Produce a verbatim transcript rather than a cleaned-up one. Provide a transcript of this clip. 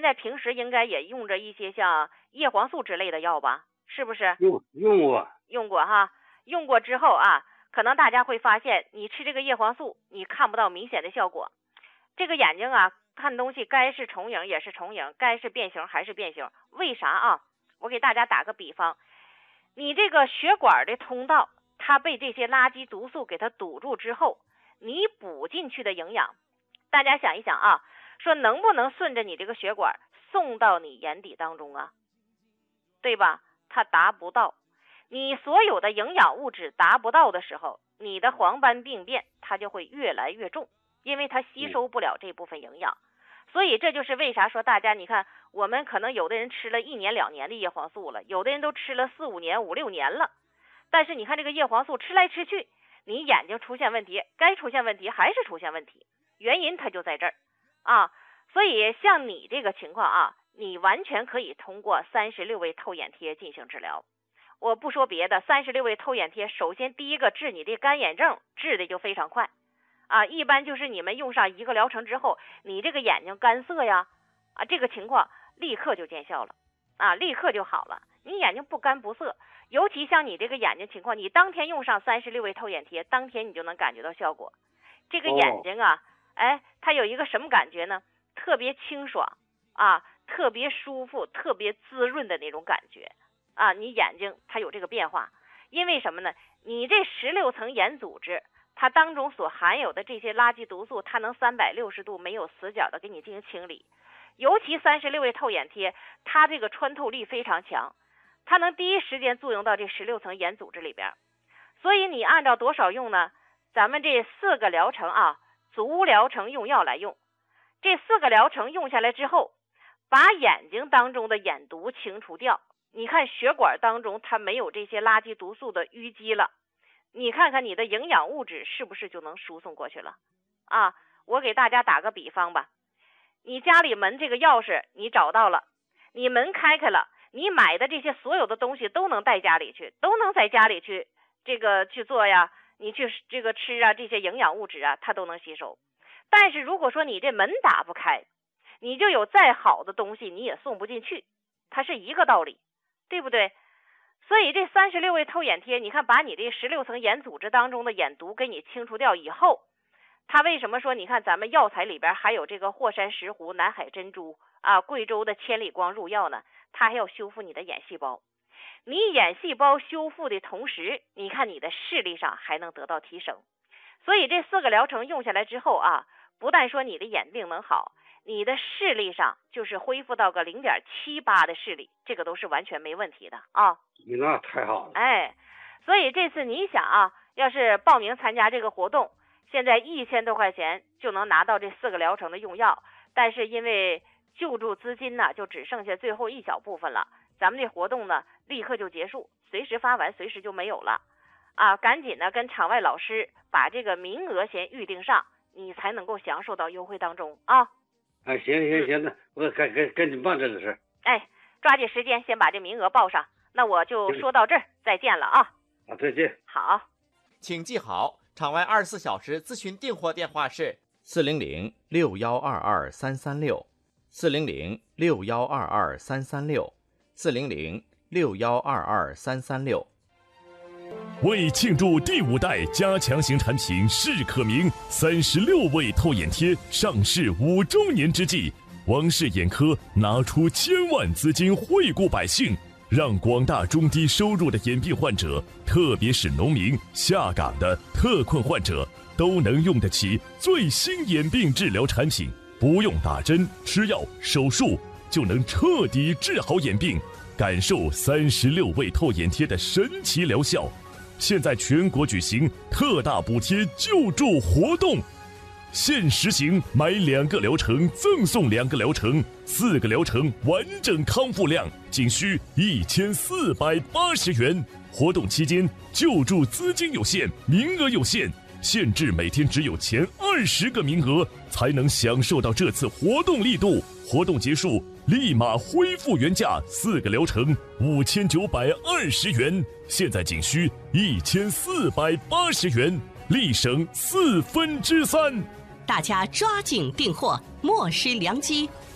在平时应该也用着一些像叶黄素之类的药吧？是不是？ 用用过， 用过哈。用过之后啊，可能大家会发现，你吃这个叶黄素，你看不到明显的效果。这个眼睛啊，看东西该是重影也是重影，该是变形还是变形。为啥啊？我给大家打个比方，你这个血管的通道，它被这些垃圾毒素给它堵住之后，你补进去的营养，大家想一想啊，说能不能顺着你这个血管送到你眼底当中啊？对吧？它达不到。你所有的营养物质达不到的时候，你的黄斑病变它就会越来越重，因为它吸收不了这部分营养。所以这就是为啥说大家你看，我们可能有的人吃了一年两年的叶黄素了，有的人都吃了四五年五六年了，但是你看这个叶黄素吃来吃去，你眼睛出现问题，该出现问题还是出现问题，原因它就在这儿啊。所以像你这个情况啊，你完全可以通过三十六味透眼贴进行治疗。我不说别的，三十六味透眼贴首先第一个治你的干眼症，治的就非常快啊，一般就是你们用上一个疗程之后，你这个眼睛干涩呀啊这个情况立刻就见效了啊，立刻就好了。你眼睛不干不涩，尤其像你这个眼睛情况，你当天用上三十六味透眼贴，当天你就能感觉到效果。这个眼睛啊，哎，它有一个什么感觉呢？特别清爽啊，特别舒服，特别滋润的那种感觉啊，你眼睛它有这个变化。因为什么呢？你这十六层眼组织，它当中所含有的这些垃圾毒素，它能三百六十度没有死角的给你进行清理。尤其三十六味透眼贴，它这个穿透力非常强，它能第一时间作用到这十六层眼组织里边。所以你按照多少用呢？咱们这四个疗程啊，足疗程用药来用。这四个疗程用下来之后，把眼睛当中的眼毒清除掉。你看血管当中它没有这些垃圾毒素的淤积了，你看看你的营养物质是不是就能输送过去了啊？我给大家打个比方吧，你家里门这个钥匙你找到了，你门开开了，你买的这些所有的东西都能带家里去，都能在家里去这个去做呀，你去这个吃啊，这些营养物质啊它都能吸收。但是如果说你这门打不开，你就有再好的东西你也送不进去，它是一个道理，对不对？所以这三十六味透眼贴，你看把你这十六层眼组织当中的眼毒给你清除掉以后，它为什么说你看咱们药材里边还有这个霍山石斛、南海珍珠啊、贵州的千里光入药呢？它还要修复你的眼细胞。你眼细胞修复的同时，你看你的视力上还能得到提升。所以这四个疗程用下来之后啊，不但说你的眼病能好，你的视力上就是恢复到个零点七八的视力，这个都是完全没问题的啊。 那太好了。 哎，所以这次你想啊，要是报名参加这个活动，现在一千多块钱就能拿到这四个疗程的用药，但是因为救助资金呢，就只剩下最后一小部分了。咱们这活动呢，立刻就结束，随时发完，随时就没有了啊！赶紧呢，跟场外老师把这个名额先预定上，你才能够享受到优惠当中啊！ 哎，行行行，那我赶赶赶紧办这个事。 哎，抓紧时间先把这名额报上。那我就说到这儿，再见了啊！ 啊，再见。 好， 请记好，场外二十四小时咨询订货电话是四零零六幺二二三三六，四零零六幺二二三三六，四零零六幺二二三三六。 为庆祝第五代加强型产品视可明三十六味透眼贴上市五周年之际，王氏眼科拿出千万资金惠顾百姓，让广大中低收入的眼病患者，特别是农民、下岗的特困患者，都能用得起最新眼病治疗产品，不用打针、吃药、手术，就能彻底治好眼病，感受三十六味透眼贴的神奇疗效。现在全国举行特大补贴救助活动，现实行买两个疗程赠送两个疗程，四个疗程完整康复量仅需一千四百八十元。活动期间救助资金有限，名额有限，限制每天只有前二十个名额才能享受到这次活动力度。活动结束立马恢复原价，四个疗程五千九百二十元，现在仅需一千四百八十元，立省四分之三。 大家抓紧订货，莫失良机，